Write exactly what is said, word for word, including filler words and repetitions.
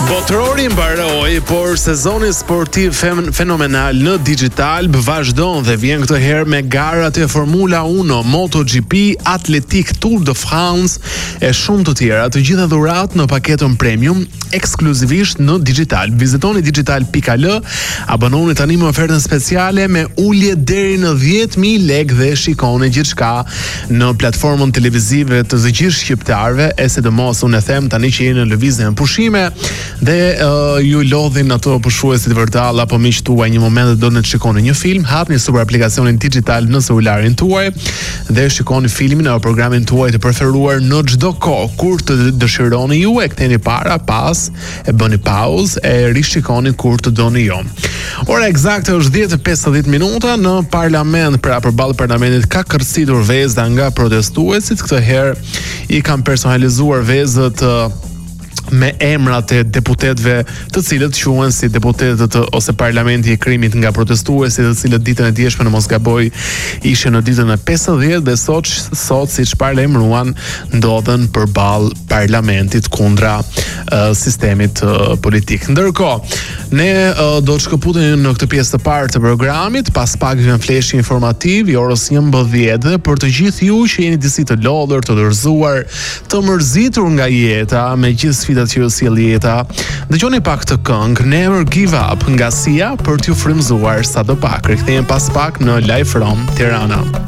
Botërori mbaroi, por sezoni sportiv fenomenal në digital vazhdon dhe vjen këtë herë me garat e Formula uno, MotoGP, Atletik, Tour de France e shumë të tjera, të gjitha dhuratë në paketën premium ekskluzivisht në digital. Vizitoni digital punkt al, abononi tani me ofertën speciale me ulje deri në dhjetë mijë lekë dhe shikoni gjithçka në platformën televizive të të gjithë shqiptarëve, e sidomos unë e them tani që jeni në lëvizje në pushime dhe uh, ju lodhin ato pushuesit vërtall apo miq tuaj një moment do në të shikoni një film, hapni super aplikacionin digital në celularin tuaj dhe shikoni filmin apo programin tuaj të preferuar në çdo kohë kur të dëshironi ju, e ktheni para, pas e bëni pauzë e rishikoni kur të doni ju. Ora eksakte është dhjetë e pesëdhjetë minuta. Në parlament, pra përballë parlamentit ka kërcitur vezë nga protestuesit. Këtë herë i kanë personalizuar vezët uh, me emrat e deputetëve, të cilët quhen si deputetët ose parlamenti i krimit nga protestuesit, të cilët ditën e djeshme në mos gaboj ishin në ditën e pesëdhjetë dhe sot sot siç paralajmëruan ndodhen përballë parlamentit kundra uh, sistemit uh, politik. Ndërkohë, ne uh, do të shkëputemi në këtë pjesë të parë të programit, pas pak vjen fleshi informativ i orës njëmbëdhjetë për të gjithë ju që jeni disi të lodhur, të dorëzuar, të mërzitur nga jeta me gjithë sfidat që ju sjell jeta. Dëgjoni pak të këngë Never Give Up nga Sia për t'ju frymzuar sadopak. Rikthehemi pas pak në Live from Tirana.